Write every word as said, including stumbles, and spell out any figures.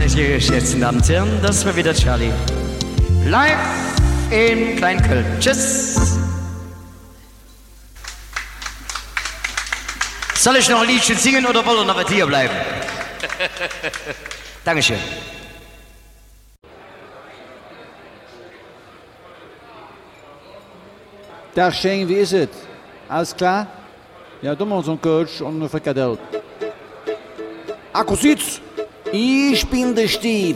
Meine sehr geschätzten Damen und Herren, das war wieder Charlie. Live in Kleinköln. Tschüss. Soll ich noch ein Liedchen singen oder wollen wir noch hier bleiben? Dankeschön. Dag Shane, wie ist es? Alles klar? Ja, doe maar zo'n coach und eine Frikadelle. Akkusietz! Ich bin der Steve